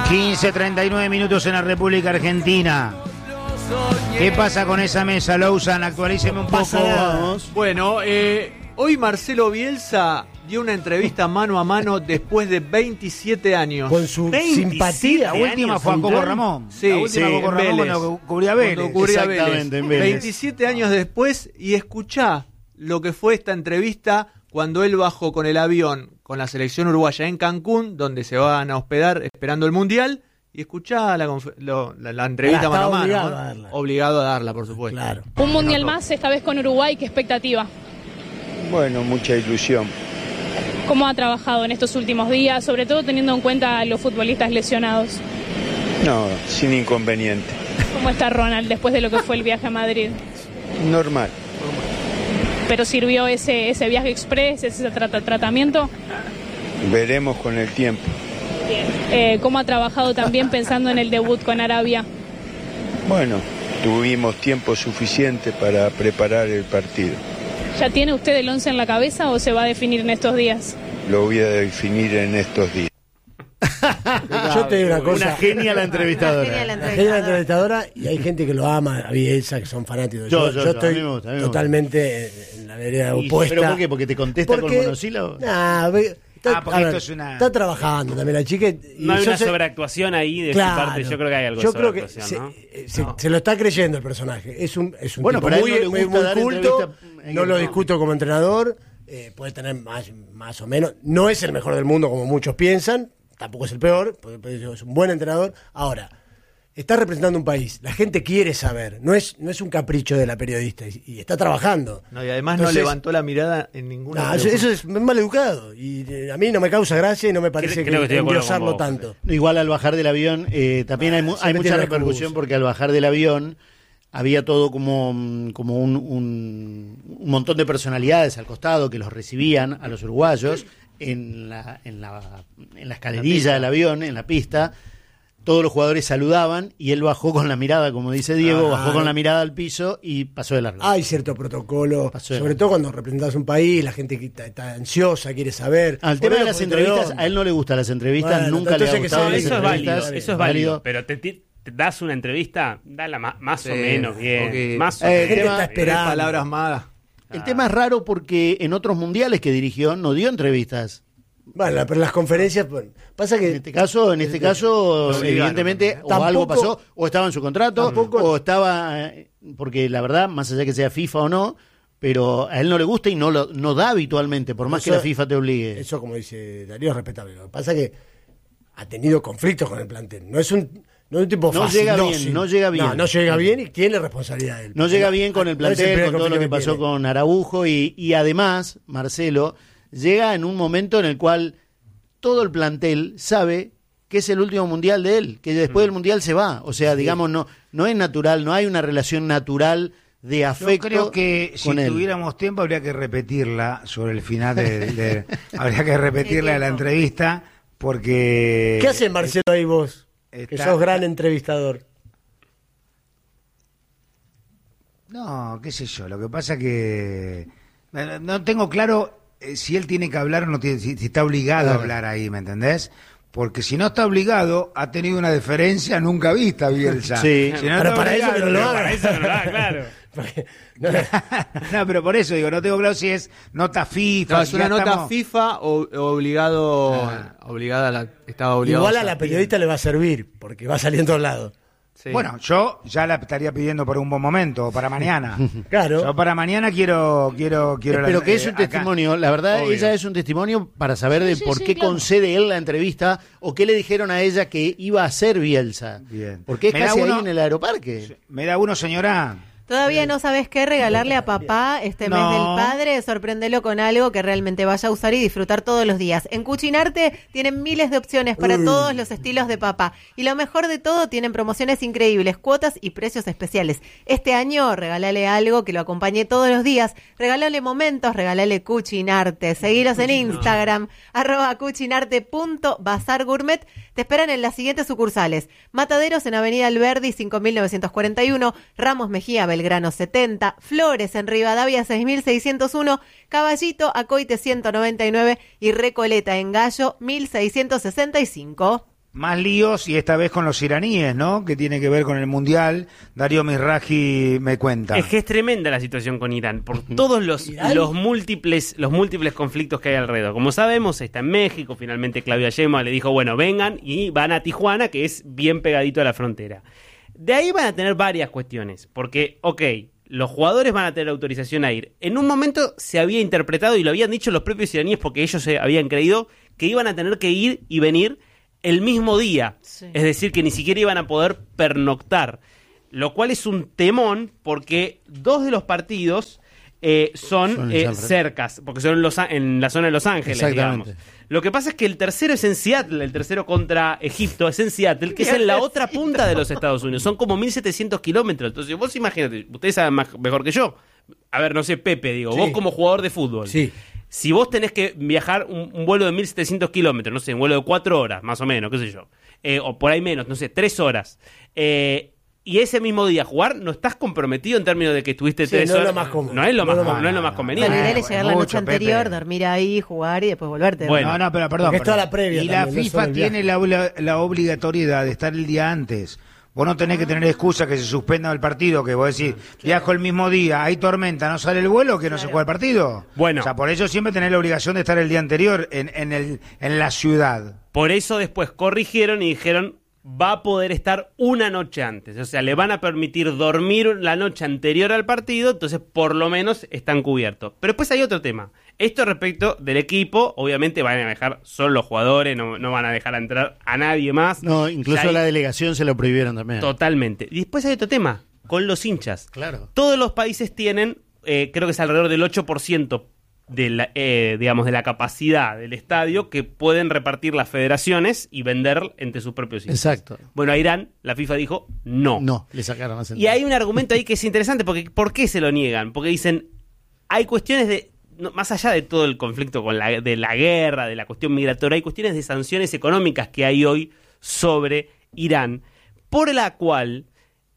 15:39 minutos en la República Argentina. ¿Qué pasa con esa mesa, Lousan? Actualíceme un poco. Bueno, hoy Marcelo Bielsa dio una entrevista mano a mano después de 27 años. Con su simpatía. La última fue a Coco Ramón. Sí, la última Coco Ramón cuando cubría Vélez. Exactamente, en Vélez. 27 años después, y escuchá lo que fue esta entrevista cuando él bajó con el avión con la selección uruguaya en Cancún, donde se van a hospedar esperando el Mundial, y escuchá la entrevista mano a mano. Obligado a darla, por supuesto. Claro. Un Mundial más, esta vez con Uruguay, ¿qué expectativa? Bueno, mucha ilusión. ¿Cómo ha trabajado en estos últimos días, sobre todo teniendo en cuenta a los futbolistas lesionados? No, sin inconveniente. ¿Cómo está Ronald después de lo que fue el viaje a Madrid? Normal. ¿Pero sirvió ese viaje express, ese tratamiento? Veremos con el tiempo. Bien. ¿Cómo ha trabajado también pensando en el debut con Arabia? Bueno, tuvimos tiempo suficiente para preparar el partido. ¿Ya tiene usted el 11 en la cabeza o se va a definir en estos días? Lo voy a definir en estos días. Yo te digo una cosa. Una genia la entrevistadora. La genia la entrevistadora, y hay gente que lo ama a Bielsa, que son fanáticos. Yo estoy a mí me gusta. totalmente en la vereda opuesta. ¿Pero por qué? ¿Porque te contesta con monosílabos? Está trabajando también la chica. No hay una sobreactuación ahí de su parte. Yo creo que hay algo de sobreactuación, ¿no? Se lo está creyendo el personaje. Es un bueno, tipo muy culto. No lo discuto como entrenador. Puede tener más o menos. No es el mejor del mundo como muchos piensan. Tampoco es el peor. Es un buen entrenador. Ahora, está representando un país. La gente quiere saber. No es un capricho de la periodista. Y está trabajando. No, y además no levantó la mirada en ninguna. Eso es mal educado. Y a mí no me causa gracia y no me parece que endiosarlo tanto. Igual al bajar del avión, también hay mucha repercusión, porque al bajar del avión había todo como un montón de personalidades al costado que los recibían a los uruguayos en la escalerilla del avión, en la pista. Todos los jugadores saludaban y él bajó con la mirada, como dice Diego, bajó con la mirada al piso y pasó de largo. Hay cierto protocolo, sobre todo cuando representas un país, la gente que está ansiosa, quiere saber. Al tema de las entrevistas, a él no le gustan las entrevistas, nunca le ha gustado las entrevistas. Eso es válido, pero te das una entrevista, dala más o menos bien. Okay. Más o menos. Está esperando. Palabras malas. El tema es raro porque en otros mundiales que dirigió no dio entrevistas. Bueno, pero las conferencias, pasa que en este caso evidentemente o algo pasó, o estaba en su contrato, o estaba, porque la verdad, más allá que sea FIFA o no, pero a él no le gusta y no da habitualmente, por más que la FIFA te obligue. Eso, como dice Darío, es respetable. Lo que pasa es que ha tenido conflictos con el plantel. No es un tipo fácil. No llega bien y tiene responsabilidad él. No llega bien con el plantel, con todo lo que pasó con Araujo y además, Marcelo llega en un momento en el cual todo el plantel sabe que es el último mundial de él, que después del mundial se va. O sea, digamos, no es natural, no hay una relación natural de afecto. Yo creo que si tuviéramos tiempo habría que repetirla sobre el final habría que repetirla de la entrevista, porque... ¿Qué hace Marcelo ahí vos? Que sos gran entrevistador. No, qué sé yo, lo que pasa que no tengo claro si él tiene que hablar o no tiene, si está obligado a hablar ahí, ¿me entendés? Porque si no está obligado, ha tenido una deferencia nunca vista, Bielsa. Sí, si no para eso que no lo haga. Para eso no lo haga, claro. No, pero por eso digo, no tengo claro si es nota FIFA. No, es una nota FIFA o obligada, estaba obligado. Igual a la periodista le va a servir, porque va a salir en todos lados. Sí. Bueno, yo ya la estaría pidiendo para un buen momento, o para mañana. Claro. Yo para mañana quiero pero que es un testimonio, la verdad, obvio. Ella es un testimonio para saber de por qué concede él la entrevista, o qué le dijeron a ella que iba a hacer Bielsa. Bien. Porque es casi ahí en el aeroparque. Me da uno, señora. ¿Todavía no sabes qué regalarle a papá este mes del padre? Sorprendelo con algo que realmente vaya a usar y disfrutar todos los días. En Cucinarte tienen miles de opciones para todos los estilos de papá. Y lo mejor de todo, tienen promociones increíbles, cuotas y precios especiales. Este año, regálale algo que lo acompañe todos los días. Regálale momentos, regálale Cucinarte. Seguilos en Instagram, @cucinarte.bazargourmet. Te esperan en las siguientes sucursales: Mataderos en Avenida Alberdi 5941, Ramos Mejía Belgrano 70, Flores en Rivadavia 6601, Caballito Acoite 199 y Recoleta en Gallo 1665. más líos y esta vez con los iraníes, ¿no? Que tiene que ver con el Mundial. Darío Mizrahi me cuenta. Es que es tremenda la situación con Irán, por todos los múltiples conflictos que hay alrededor. Como sabemos, está en México, finalmente Claudia Sheinbaum le dijo, bueno, vengan y van a Tijuana, que es bien pegadito a la frontera. De ahí van a tener varias cuestiones, porque, los jugadores van a tener autorización a ir. En un momento se había interpretado, y lo habían dicho los propios iraníes porque ellos se habían creído, que iban a tener que ir y venir el mismo día, sí. Es decir, que ni siquiera iban a poder pernoctar, lo cual es un temón porque 2 de los partidos son cercas, porque son en la zona de Los Ángeles, digamos. Lo que pasa es que el tercero es en Seattle, el tercero contra Egipto es en Seattle, que es en la otra punta de los Estados Unidos, son como 1.700 kilómetros, entonces vos imagínate, ustedes saben mejor que yo, a ver, no sé, Pepe, digo, sí. Vos como jugador de fútbol, sí. Si vos tenés que viajar un vuelo de 1.700 kilómetros, no sé, un vuelo de 4 horas, más o menos, qué sé yo, o por ahí menos, no sé, 3 horas, y ese mismo día jugar, no estás comprometido en términos de que estuviste 3 horas. No es lo más conveniente. Bueno, ideal es llegar la noche anterior, dormir ahí, jugar y después volverte. Bueno, no, pero perdón. Esto es la previa. Y la FIFA tiene la obligatoriedad de estar el día antes. Vos no tenés que tener excusa que se suspenda el partido, que vos decís, viajo el mismo día, hay tormenta, no sale el vuelo, que no se juega el partido. Bueno. O sea, por eso siempre tenés la obligación de estar el día anterior en la ciudad. Por eso después corrigieron y dijeron, va a poder estar una noche antes. O sea, le van a permitir dormir la noche anterior al partido, entonces por lo menos están cubiertos. Pero después hay otro tema. Esto respecto del equipo, obviamente van a dejar solo los jugadores, no van a dejar entrar a nadie más. No, incluso la delegación se lo prohibieron también. Totalmente. Y después hay otro tema, con los hinchas. Claro. Todos los países tienen, creo que es alrededor del 8% de la capacidad del estadio que pueden repartir las federaciones y vender entre sus propios hinchas. Exacto. Bueno, a Irán la FIFA dijo no. No, le sacaron más. Y hay un argumento ahí que es interesante, porque ¿por qué se lo niegan? Porque dicen, hay cuestiones de, más allá de todo el conflicto de la guerra, de la cuestión migratoria, hay cuestiones de sanciones económicas que hay hoy sobre Irán, por la cual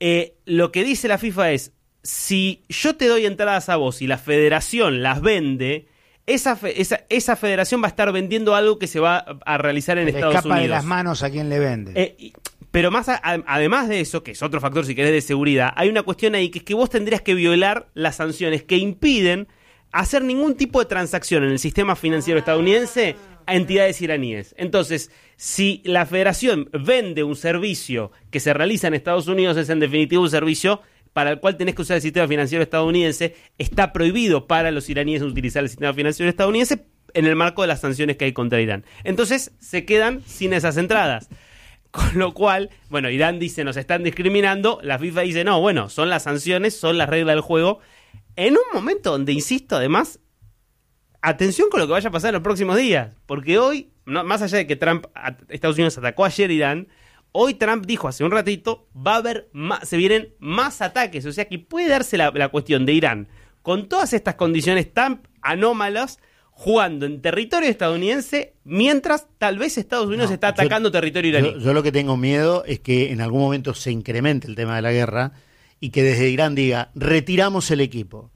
lo que dice la FIFA es, si yo te doy entradas a vos y la federación las vende, esa federación va a estar vendiendo algo que se va a realizar en Estados Unidos. Escapa de las manos a quien le vende. Pero además de eso, que es otro factor si querés de seguridad, hay una cuestión ahí que es que vos tendrías que violar las sanciones que impiden hacer ningún tipo de transacción en el sistema financiero estadounidense a entidades iraníes. Entonces, si la federación vende un servicio que se realiza en Estados Unidos, es en definitiva un servicio para el cual tenés que usar el sistema financiero estadounidense, está prohibido para los iraníes utilizar el sistema financiero estadounidense en el marco de las sanciones que hay contra Irán. Entonces, se quedan sin esas entradas. Con lo cual, bueno, Irán dice, nos están discriminando, la FIFA dice, no, bueno, son las sanciones, son las reglas del juego. En un momento donde, insisto, además, atención con lo que vaya a pasar en los próximos días, porque hoy, más allá de que Estados Unidos atacó ayer Irán, hoy Trump dijo hace un ratito, se vienen más ataques, o sea que puede darse la cuestión de Irán, con todas estas condiciones tan anómalas, jugando en territorio estadounidense, mientras tal vez Estados Unidos está atacando territorio iraní. Yo lo que tengo miedo es que en algún momento se incremente el tema de la guerra y que desde Irán diga, retiramos el equipo.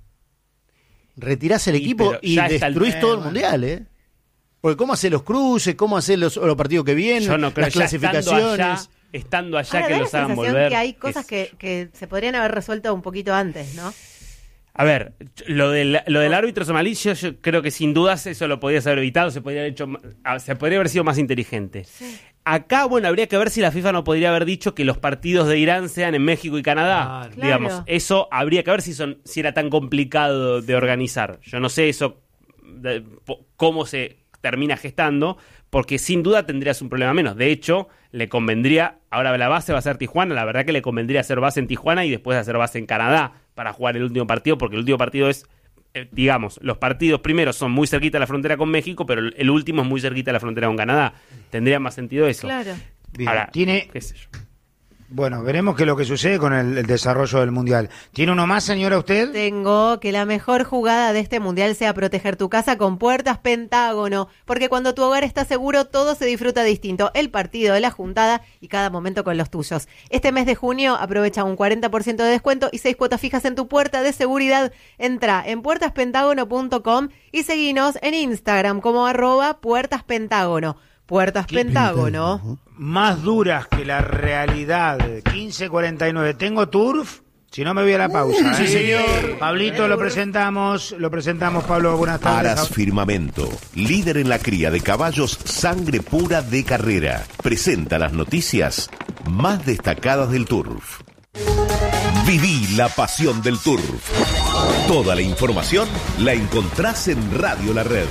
Retirás el equipo y destruís todo el mundial, ¿eh? Porque ¿cómo hacer los cruces? ¿Cómo hacer los partidos que vienen? Yo no creo, las clasificaciones. Estando allá que los hagan volver. Que hay cosas que se podrían haber resuelto un poquito antes, ¿no? A ver, lo del árbitro somalí, yo creo que sin dudas eso lo podías haber evitado, se podría haber sido más inteligente. Sí. Acá, bueno, habría que ver si la FIFA no podría haber dicho que los partidos de Irán sean en México y Canadá. Claro. Digamos, eso habría que ver si era tan complicado de organizar. Yo no sé eso, cómo se termina gestando, porque sin duda tendrías un problema menos. De hecho, le convendría, ahora la base va a ser Tijuana, la verdad que le convendría hacer base en Tijuana y después hacer base en Canadá para jugar el último partido, porque el último partido es, digamos, los partidos primeros son muy cerquita de la frontera con México, pero el último es muy cerquita de la frontera con Canadá. Tendría más sentido eso. Claro. Bien, ahora, qué sé yo. Bueno, veremos qué es lo que sucede con el desarrollo del Mundial. ¿Tiene uno más, señora, usted? Tengo que la mejor jugada de este Mundial sea proteger tu casa con Puertas Pentágono, porque cuando tu hogar está seguro, todo se disfruta distinto. El partido, la juntada y cada momento con los tuyos. Este mes de junio aprovecha un 40% de descuento y 6 cuotas fijas en tu puerta de seguridad. Entra en puertaspentágono.com y seguinos en Instagram como @puertaspentágono. Puertas Pentágono. Más duras que la realidad. 15:49. ¿Tengo turf? Si no, me voy a la pausa. Sí, señor. Pablito, lo presentamos, Pablo. Buenas tardes. Aras Firmamento, líder en la cría de caballos sangre pura de carrera. Presenta las noticias más destacadas del turf. Viví la pasión del turf. Toda la información la encontrás en Radio La Red.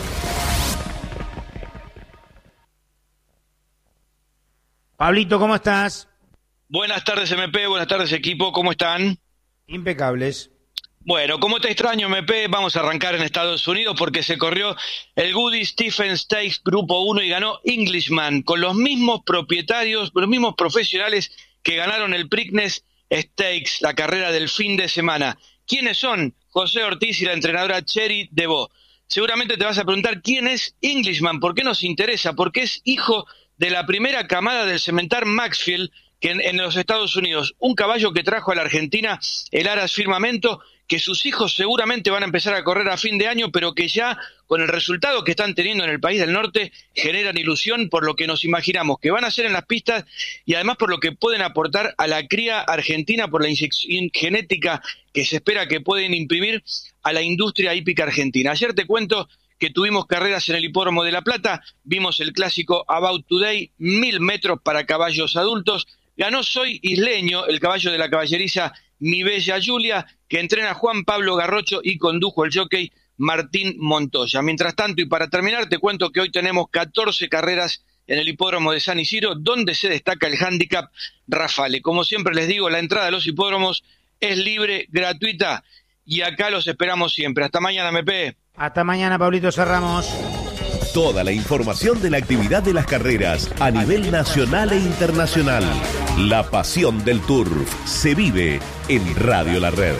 Pablito, ¿cómo estás? Buenas tardes, MP, buenas tardes, equipo, ¿cómo están? Impecables. Bueno, como te extraño, MP, vamos a arrancar en Estados Unidos porque se corrió el Goody Stephen Stakes Grupo 1 y ganó Englishman, con los mismos propietarios, los mismos profesionales que ganaron el Preakness Stakes, la carrera del fin de semana. ¿Quiénes son? José Ortiz y la entrenadora Cherry DeVoe. Seguramente te vas a preguntar quién es Englishman, ¿por qué nos interesa? Porque es hijo de la primera camada del cementar Maxfield que en los Estados Unidos, un caballo que trajo a la Argentina el Aras Firmamento, que sus hijos seguramente van a empezar a correr a fin de año, pero que ya con el resultado que están teniendo en el país del norte generan ilusión por lo que nos imaginamos que van a hacer en las pistas y además por lo que pueden aportar a la cría argentina por la inyección genética que se espera que pueden imprimir a la industria hípica argentina. Ayer te cuento que tuvimos carreras en el Hipódromo de La Plata, vimos el clásico About Today, 1000 metros para caballos adultos, ganó Soy Isleño, el caballo de la caballeriza Mi Bella Julia, que entrena Juan Pablo Garrocho y condujo el jockey Martín Montoya. Mientras tanto, y para terminar, te cuento que hoy tenemos 14 carreras en el Hipódromo de San Isidro, donde se destaca el handicap Rafale. Como siempre les digo, la entrada a los hipódromos es libre, gratuita, y acá los esperamos siempre. Hasta mañana, MP. Hasta mañana, Pablito, cerramos. Toda la información de la actividad de las carreras a nivel nacional e internacional. La pasión del turf se vive en Radio La Red.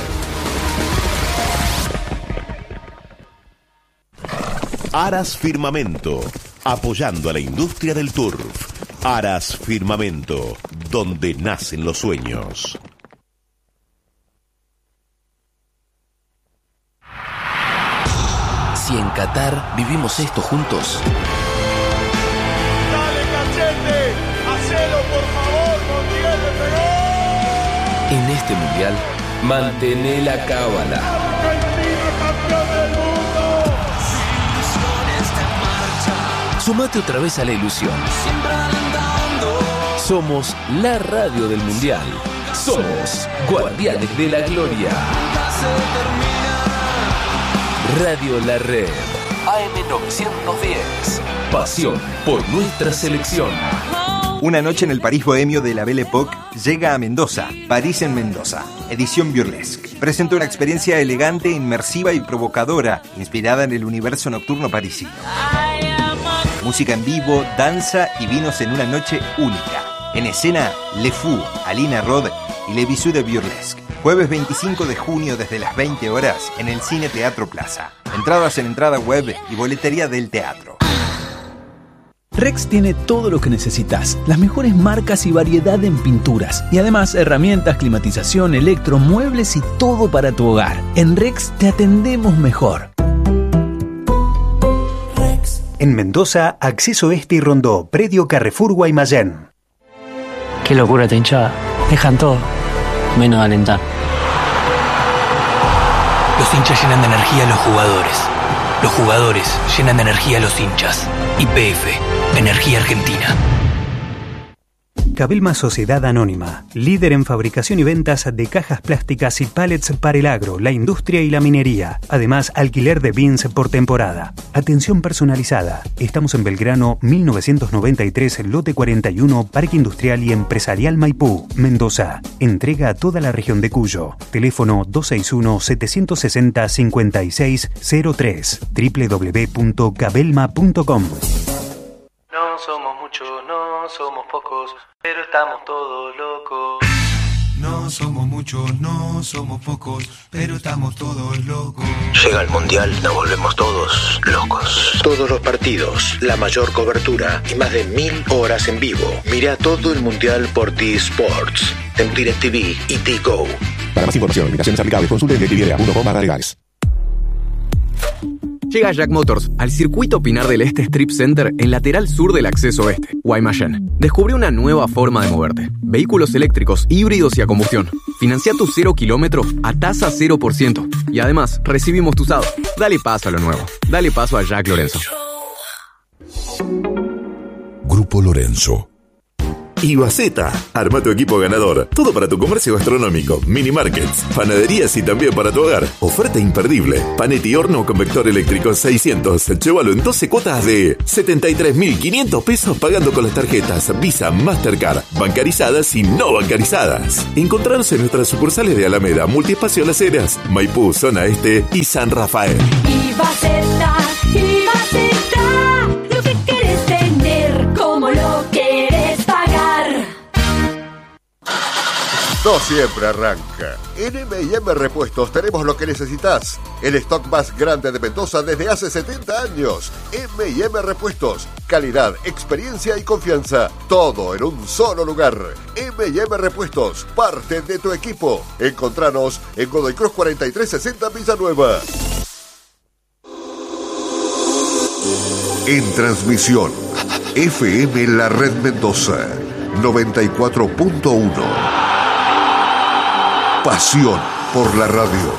Aras Firmamento, apoyando a la industria del turf. Aras Firmamento, donde nacen los sueños. Si en Qatar vivimos esto juntos. ¡Dale, Cachete! ¡Hacelo, por favor! ¡Montiel le pegó! En este mundial, mantené la cábala. ¡Argentina, campeón del mundo! Sumate otra vez a la ilusión. Somos la radio del mundial. Somos Guardianes de la Gloria. Radio La Red, AM910. Pasión por nuestra selección. Una noche en el París bohemio de la Belle Époque llega a Mendoza, París en Mendoza, edición burlesque. Presenta una experiencia elegante, inmersiva y provocadora, inspirada en el universo nocturno parisino. Música en vivo, danza y vinos en una noche única. En escena, Le Fou, Alina Rod y Le Bisou de Burlesque. Jueves 25 de junio desde las 20 horas en el Cine Teatro Plaza. Entradas en entrada web y boletería del teatro. Rex tiene todo lo que necesitas, las mejores marcas y variedad en pinturas. Y además herramientas, climatización, electro, muebles y todo para tu hogar. En Rex te atendemos mejor. En Mendoza, Acceso Este y Rondó, predio Carrefour Guaymallén. Qué locura esta hinchada. Dejan todo, menos alentar. Los hinchas llenan de energía a los jugadores. Los jugadores llenan de energía a los hinchas. YPF, Energía Argentina. Cabelma Sociedad Anónima, líder en fabricación y ventas de cajas plásticas y pallets para el agro, la industria y la minería. Además, alquiler de bins por temporada. Atención personalizada. Estamos en Belgrano, 1993, lote 41, Parque Industrial y Empresarial Maipú, Mendoza. Entrega a toda la región de Cuyo. Teléfono 261-760-5603. www.cabelma.com. No somos muchos, no somos pocos, pero estamos todos locos. No somos muchos, no somos pocos, pero estamos todos locos. Llega el Mundial, nos volvemos todos locos. Todos los partidos, la mayor cobertura y más de 1000 horas en vivo. Mira todo el Mundial por T-Sports, en DirecTV y T-Go. Para más información, limitaciones aplicables, consulte en DirecTV.com/legales. Llega Jack Motors al circuito Pinar del Este Strip Center en lateral sur del acceso oeste, Guaymallén. Descubre una nueva forma de moverte. Vehículos eléctricos, híbridos y a combustión. Financia tu 0 kilómetro a tasa 0%. Y además, recibimos tu usado. Dale paso a lo nuevo. Dale paso a Jack Lorenzo. Grupo Lorenzo. Ibaceta, arma tu equipo ganador. Todo para tu comercio gastronómico, mini markets, panaderías y también para tu hogar. Oferta imperdible. Panetti horno con vector eléctrico 600. Llévalo en 12 cuotas de 73.500 pesos pagando con las tarjetas Visa, Mastercard, bancarizadas y no bancarizadas. Encontraros en nuestras sucursales de Alameda, Multiespacio Las Heras, Maipú, Zona Este y San Rafael. Ibaceta, Ibaceta, lo que querés tener, como lo querés pagar. No siempre arranca. En M&M Repuestos tenemos lo que necesitas. El stock más grande de Mendoza desde hace 70 años. M&M Repuestos. Calidad, experiencia y confianza. Todo en un solo lugar. M&M Repuestos. Parte de tu equipo. Encontranos en Godoy Cruz 4360 Villanueva. En transmisión, FM La Red Mendoza, 94.1. Pasión por la radio.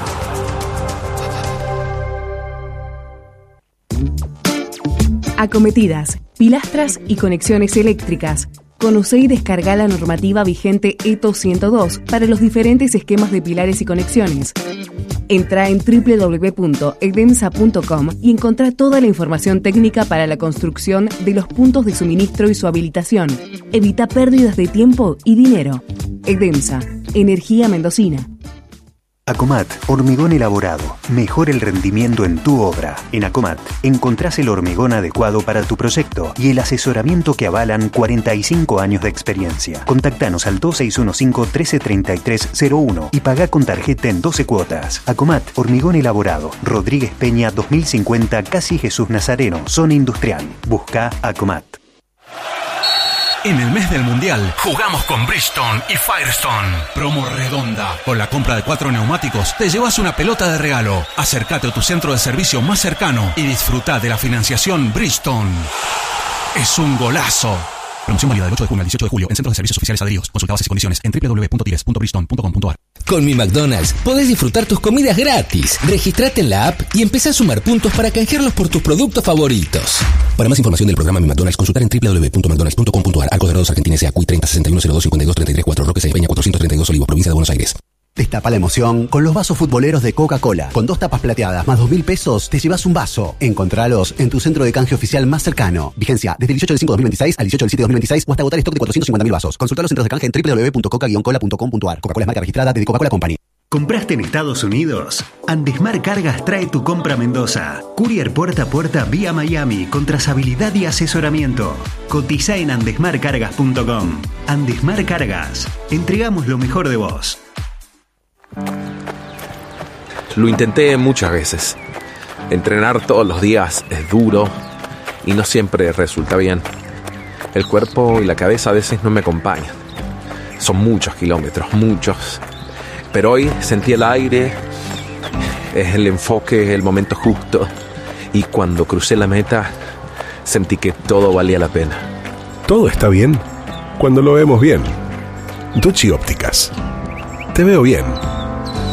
Acometidas, pilastras y conexiones eléctricas. Conoce y descarga la normativa vigente ETO 102 para los diferentes esquemas de pilares y conexiones. Entra en www.edemsa.com y encontrá toda la información técnica para la construcción de los puntos de suministro y su habilitación. Evita pérdidas de tiempo y dinero. Edemsa, energía mendocina. Acomat, hormigón elaborado. Mejora el rendimiento en tu obra. En Acomat encontrás el hormigón adecuado para tu proyecto y el asesoramiento que avalan 45 años de experiencia. Contactanos al 2615-133301 y pagá con tarjeta en 12 cuotas. Acomat, hormigón elaborado. Rodríguez Peña 2050, Casi Jesús Nazareno, zona industrial. Busca Acomat. En el mes del Mundial, jugamos con Bridgestone y Firestone. Promo redonda. Con la compra de 4 neumáticos, te llevas una pelota de regalo. Acércate a tu centro de servicio más cercano y disfruta de la financiación Bridgestone. Es un golazo. Promoción válida del 8 de junio al 18 de julio en centros de servicios oficiales adheridos. Consulta bases y condiciones en www.tires.bridgestone.com.ar. Con mi McDonald's podés disfrutar tus comidas gratis. Registrate en la app y empezá a sumar puntos para canjearlos por tus productos favoritos. Para más información del programa Mi McDonald's, consultar en www.mcdonalds.com.ar. Arcos Dorados Argentina S.A. Cuy 30 61 02 52 33 4 Roque Peña 432 Olivos, provincia de Buenos Aires. Destapa la emoción con los vasos futboleros de Coca-Cola. Con 2 tapas plateadas más 2.000 pesos, te llevas un vaso. Encontralos en tu centro de canje oficial más cercano. Vigencia desde el 18 del 5 de 2026 al 18 del 7 de 2026 o hasta agotar stock de 450.000 vasos. Consulta los centros de canje en www.coca-cola.com.ar. Coca-Cola es marca registrada de The Coca-Cola Company. ¿Compraste en Estados Unidos? Andesmar Cargas trae tu compra a Mendoza. Courier puerta a puerta vía Miami con trazabilidad y asesoramiento. Cotiza en andesmarcargas.com. Andesmar Cargas. Entregamos lo mejor de vos. Lo intenté muchas veces. Entrenar todos los días es duro y no siempre resulta bien. El cuerpo y la cabeza a veces no me acompañan. Son muchos kilómetros, muchos. Pero hoy sentí el aire, es el enfoque, el momento justo. Y cuando crucé la meta, sentí que todo valía la pena. Todo está bien cuando lo vemos bien. Ducci Ópticas. Te veo bien.